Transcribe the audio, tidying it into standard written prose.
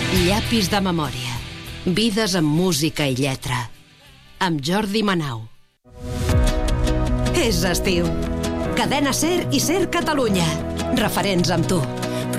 Llapis de memòria. Vides amb música i lletra. Amb Jordi Manau. És estiu. Cadena SER i SER Catalunya. Referents amb tu.